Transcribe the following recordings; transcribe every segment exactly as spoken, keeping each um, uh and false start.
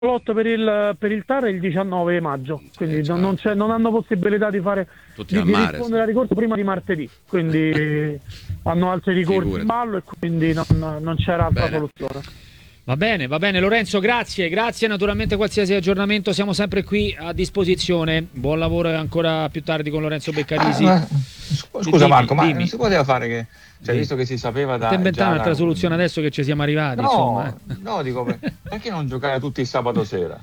lotto per il, per il T A R è il diciannove maggio, quindi Eh, non, non, c'è, non hanno possibilità di fare Tutti di, al di mare, rispondere al ricorso prima di martedì, quindi hanno altri ricorsi Figurati. in ballo e quindi non, non c'era altra Bene. soluzione. Va bene, va bene Lorenzo, grazie, grazie, naturalmente qualsiasi aggiornamento siamo sempre qui a disposizione. Buon lavoro e ancora più tardi con Lorenzo Beccarisi. Ah, ma- scusa Dimmi, Marco, ma dimmi. non si poteva fare che, cioè, Dimmi. visto che si sapeva da Ti inventare già un'altra da- soluzione adesso che ci siamo arrivati, insomma. No, no, dico, per- perché non giocare tutti il sabato sera?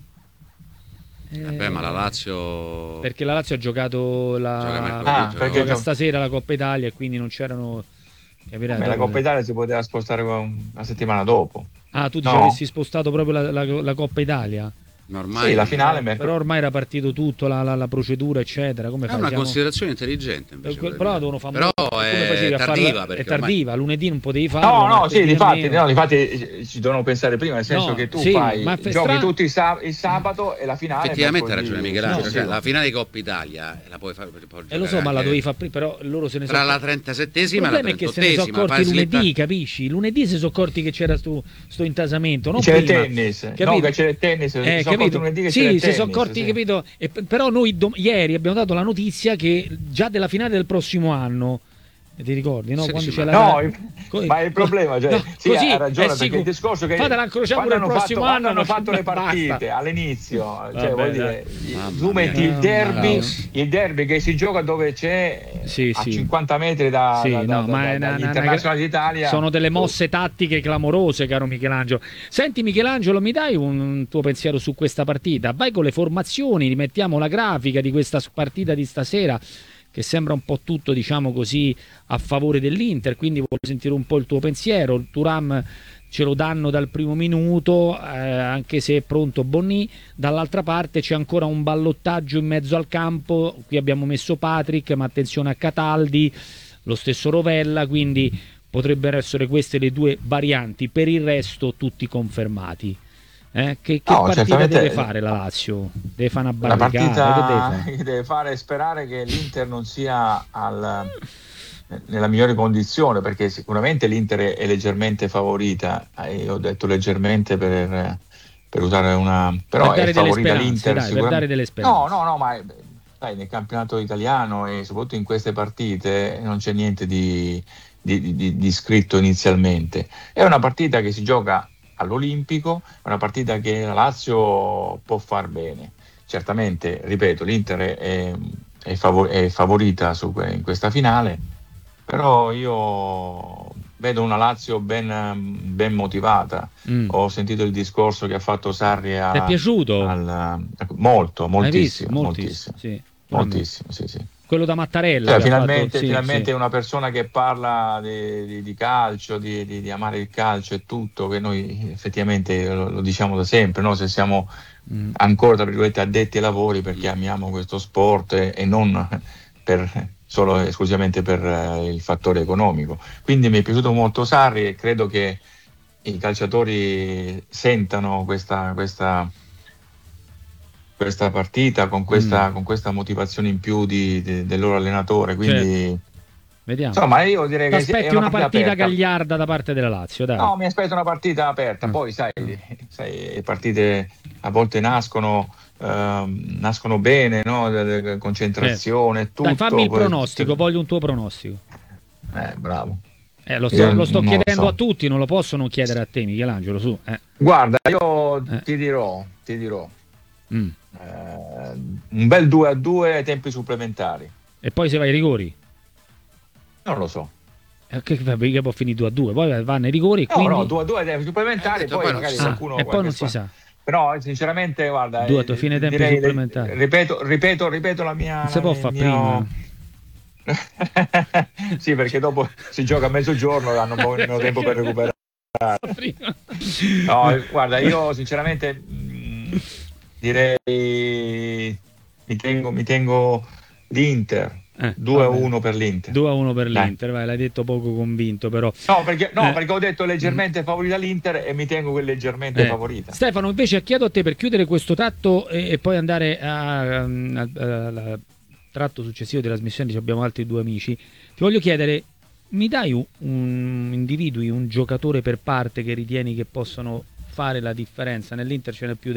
eh. Vabbè, ma la Lazio... Perché la Lazio ha giocato la... Gioca mercoledì, Ah, gioca perché gioca gio- stasera la Coppa Italia e quindi non c'erano... capirai, Beh, la dopo- Coppa Italia si poteva spostare una settimana dopo. Ah, tu dici No. avessi spostato proprio la, la- la Coppa Italia? Ma ormai Sì, la finale Eh, mercoledì. però ormai era partito tutto, la, la- la procedura, eccetera. Come è fai? una Siamo- considerazione intelligente invece. Eh, quel- voglio però dire. devono fare Però molto. Come è facevi a farla- tardiva è perché tardiva, lunedì non potevi farlo. No, no, martedì sì, difatti, nemmeno. no, difatti eh, ci devono pensare prima, nel senso No, che tu sì, fai, ma fe- giochi stra- tutti il, sa- il sabato e la finale effettivamente ha mercoledì. ragione Michelangelo, No, cioè, sì. la finale di Coppa Italia la puoi fare, puoi Eh, lo giocare so, ma la anche dovevi fare prima, però loro se ne sono tra la Il trentasettesima e la problema è che se ne sono trentottesima. accorti fai lunedì, slip- capisci? Lunedì si sono accorti che c'era sto, sto intasamento, non C'era il prima. tennis, no, Capito? che c'era il tennis, si Eh, sono accorti capito? lunedì che sì, c'era il si sono tennis, accorti, sì. capito? E, p- però noi dom- ieri abbiamo dato la notizia che già della finale del prossimo anno, ti ricordi, no? Sì, Quando sì, c'è ma- la... No, il- Co- ma il problema, cioè, No, sì, così ha ragione, è perché sicuro. il discorso che Fatela incrociamo quando per il hanno prossimo fatto, anno, quando hanno non- fatto le basta. partite all'inizio, cioè, Vabbè, vuol dai. dire, Mamma tu metti mia. il derby, Mamma il derby che si gioca dove c'è Sì, a sì. cinquanta metri da, Sì, da, da, no, da- ma è dagli una- una- internazionali d'Italia. sono delle mosse tattiche clamorose, caro Michelangelo. Senti Michelangelo, mi dai un, un tuo pensiero su questa partita? Vai con le formazioni, rimettiamo la grafica di questa partita di stasera che sembra un po' tutto, diciamo così, a favore dell'Inter, quindi voglio sentire un po' il tuo pensiero. Il Thuram ce lo danno dal primo minuto, eh, anche se è pronto Bonni. Dall'altra parte c'è ancora un ballottaggio in mezzo al campo, qui abbiamo messo Patrick, ma attenzione a Cataldi, lo stesso Rovella, quindi potrebbero essere queste le due varianti. Per il resto tutti confermati. Eh? Che, che No, partita certamente- deve fare la Lazio? Deve fare una La barricata? Che deve partita fare? che deve fare è sperare che l'Inter non sia al, nella migliore condizione, perché sicuramente l'Inter è leggermente favorita, eh, io ho detto leggermente per, per usare una... però Per dare è delle favorita speranze, l'Inter dai, per sicuramente. dare delle speranze. No, no, no, ma eh, sai, nel campionato italiano e soprattutto in queste partite non c'è niente di, di, di, di scritto inizialmente. È una partita che si gioca all'Olimpico, è una partita che la Lazio può far bene. Certamente, ripeto, l'Inter è, è, favor- è favorita su que- in questa finale, però io vedo una Lazio ben, ben motivata. Mm. Ho sentito il discorso che ha fatto Sarri a, Ti è piaciuto? al- molto, Hai visto? moltissimo, moltissimo, Sì. moltissimo, sì, sì. Quello da Mattarella. Cioè, che ha finalmente, fatto- sì, finalmente sì. è una persona che parla di, di- di calcio, di, di- di amare il calcio e tutto, che noi effettivamente lo, lo diciamo da sempre, no? Se siamo Mm. ancora tra virgolette addetti ai lavori perché amiamo questo sport e, e non per, solo esclusivamente per eh, il fattore economico. Quindi mi è piaciuto molto Sarri e credo che i calciatori sentano questa, questa, questa partita con questa, Mm. con questa motivazione in più di- di- del loro allenatore. Quindi Vediamo. insomma, io direi Ti che sì, aspetti è una partita aperta. gagliarda da parte della Lazio, dai. No, mi aspetto una partita aperta. Mm. Poi, sai, sai, le partite a volte nascono, ehm, nascono bene, no? De- de- Concentrazione, tutto. Dai, fammi il poi- pronostico, voglio un tuo pronostico. Eh, bravo. Eh, lo sto, Io lo sto non lo chiedendo so. a tutti, non lo posso non chiedere a te, Michelangelo, su. Eh. Guarda, io Eh. ti dirò, ti dirò Mm. eh, un bel due a due ai tempi supplementari. E poi se vai ai rigori? Non lo so. Eh, che, che può finire due a due, poi vanno ai rigori e No, quindi... no, due a due ai tempi supplementari, Eh, detto, poi, poi non magari si sa. qualcuno... Ah, e poi qualche non si squadra- sa. Però sinceramente, guarda, Due a eh, due, fine tempi direi- supplementari. Ripeto, ripeto, ripeto la mia... Non si può il fare mio- prima. Sì, perché dopo si gioca a mezzogiorno, hanno un po' meno tempo per recuperare. Prima. No, guarda, io sinceramente mh, direi mi tengo, mi tengo l'Inter, Eh, due a va bene. uno per l'Inter. due a uno per Dai. l'Inter, vai, l'hai detto poco convinto però. No, perché, no, Eh. perché ho detto leggermente favorita l'Inter e mi tengo quel leggermente Eh. favorita. Stefano, invece chiedo a te per chiudere questo tratto e, e poi andare a- al al tratto successivo della trasmissione, abbiamo altri due amici. Ti voglio chiedere, mi dai un, un individui, un giocatore per parte che ritieni che possano fare la differenza. Nell'Inter ce n'è più